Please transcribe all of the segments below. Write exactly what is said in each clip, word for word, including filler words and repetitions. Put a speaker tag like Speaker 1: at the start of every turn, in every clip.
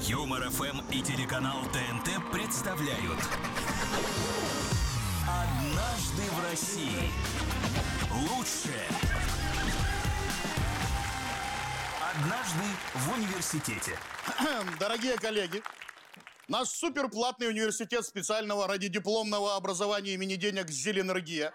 Speaker 1: Юмор ФМ и телеканал ТНТ представляют «Однажды в России». Лучшее. Однажды в университете.
Speaker 2: Дорогие коллеги, наш суперплатный университет специального радиодипломного образования имени денег «Зеленергия»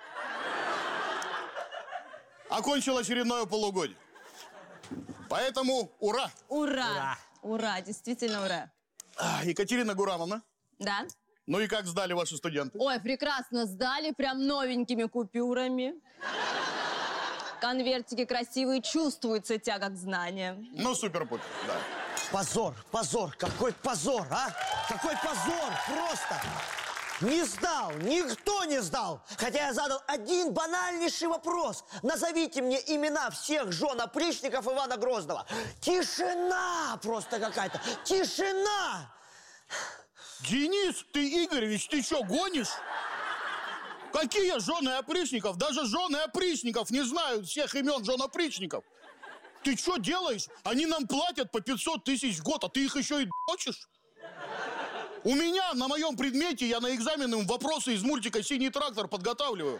Speaker 2: окончил очередное полугодие. Поэтому ура!
Speaker 3: Ура!
Speaker 4: Ура!
Speaker 3: Ура, действительно ура.
Speaker 2: А, Екатерина Гурамовна,
Speaker 3: Да?
Speaker 2: ну и как сдали ваши студенты?
Speaker 3: Ой, прекрасно сдали, прям новенькими купюрами. Конвертики красивые, чувствуется тяга к знаниям.
Speaker 2: Ну, супер-пупер, да.
Speaker 4: Позор, позор, какой позор, а? Какой позор, просто! Не сдал, никто не сдал. Хотя я задал один банальнейший вопрос. Назовите мне имена всех жен опричников Ивана Грозного. Тишина просто какая-то, тишина!
Speaker 2: Денис, ты, Игоревич, ты что, гонишь? Какие жены опричников? Даже жены опричников не знают всех имен жен опричников. Ты что делаешь? Они нам платят по пятьсот тысяч в год, а ты их еще и дочишь? У меня на моем предмете, я на экзамены вопросы из мультика «Синий трактор» подготавливаю.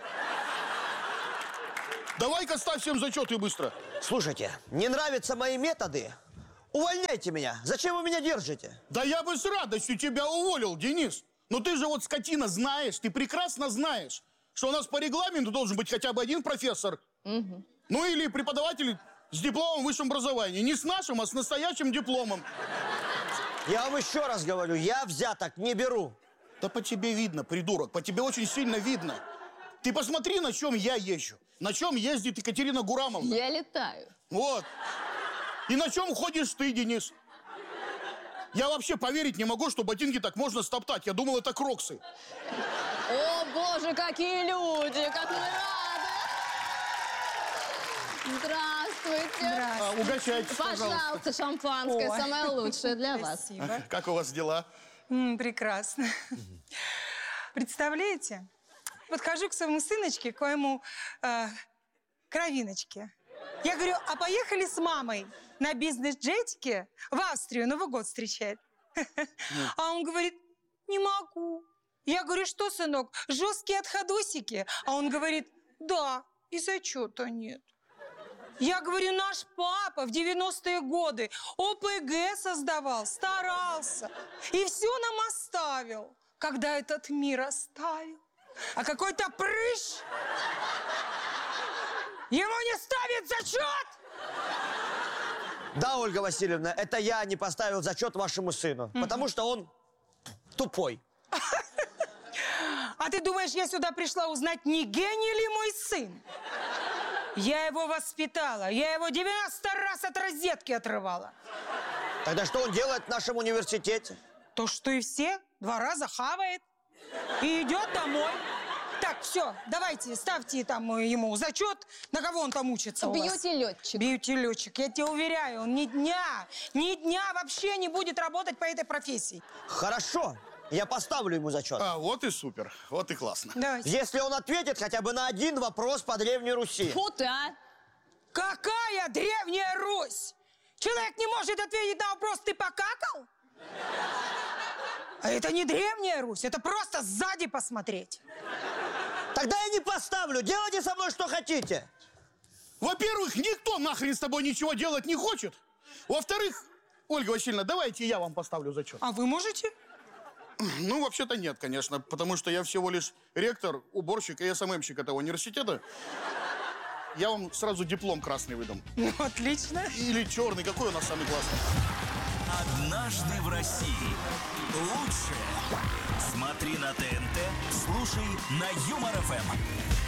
Speaker 2: Давай-ка ставь всем зачеты быстро.
Speaker 4: Слушайте, не нравятся мои методы? Увольняйте меня. Зачем вы меня держите?
Speaker 2: Да я бы с радостью тебя уволил, Денис. Но ты же вот, скотина, знаешь, ты прекрасно знаешь, что у нас по регламенту должен быть хотя бы один профессор. Угу. Ну или преподаватель с дипломом в высшем образовании. Не с нашим, а с настоящим дипломом.
Speaker 4: Я вам еще раз говорю, я взяток не беру.
Speaker 2: Да по тебе видно, придурок, по тебе очень сильно видно. Ты посмотри, на чем я езжу. На чем ездит Екатерина Гурамовна.
Speaker 3: Я летаю.
Speaker 2: Вот. И на чем ходишь ты, Денис? Я вообще поверить не могу, что ботинки так можно стоптать. Я думал, это кроксы.
Speaker 3: О, боже, какие люди, как мы рады. Здравствуйте.
Speaker 2: А, угощайтесь, пожалуйста.
Speaker 3: Пожалуйста, шампанское,
Speaker 5: Ой.
Speaker 3: самое лучшее для вас.
Speaker 5: Спасибо.
Speaker 2: Как у вас дела?
Speaker 5: М, прекрасно. Представляете? Подхожу к своему сыночке, к моему э, кровиночке. Я говорю, а поехали с мамой на бизнес-джетике в Австрию Новый год встречать? А он говорит, не могу. Я говорю, что, сынок, жесткие отходосики? А он говорит, да, и зачета нет. Я говорю, наш папа в девяностые годы ОПГ создавал, старался. И все нам оставил, когда этот мир оставил. А какой-то прыщ ему не ставит зачет!
Speaker 4: Да, Ольга Васильевна, это я не поставил зачет вашему сыну, mm-hmm. потому что он тупой.
Speaker 5: А ты думаешь, я сюда пришла узнать, не гений ли мой сын? Я его воспитала, я его девяносто раз от розетки отрывала.
Speaker 4: Тогда что он делает в нашем университете?
Speaker 5: То, что и все, два раза хавает и идет домой. Так, все, давайте, ставьте там ему зачет, на кого он там учится у вас.
Speaker 3: Бьюти-летчик.
Speaker 5: Бьюти-летчик, я тебе уверяю, он ни дня, ни дня вообще не будет работать по этой профессии.
Speaker 4: Хорошо, я поставлю ему зачет.
Speaker 2: А, вот и супер, вот и классно.
Speaker 5: Давайте.
Speaker 4: Если он ответит хотя бы на один вопрос по Древней Руси.
Speaker 3: Фу ты, а!
Speaker 5: Какая Древняя Русь? Человек не может ответить на вопрос, ты покакал? А это не Древняя Русь, это просто сзади посмотреть.
Speaker 4: Тогда я не поставлю, делайте со мной что хотите.
Speaker 2: Во-первых, никто нахрен с тобой ничего делать не хочет. Во-вторых, Ольга Васильевна, давайте я вам поставлю зачет.
Speaker 5: А вы можете?
Speaker 2: Ну, вообще-то нет, конечно, потому что я всего лишь ректор, уборщик и СММщик этого университета. Я вам сразу диплом красный выдам.
Speaker 5: Ну, отлично.
Speaker 2: Или черный, какой у нас самый классный?
Speaker 1: «Однажды в России». Лучшее. Смотри на ТНТ, слушай на Юмор ФМ.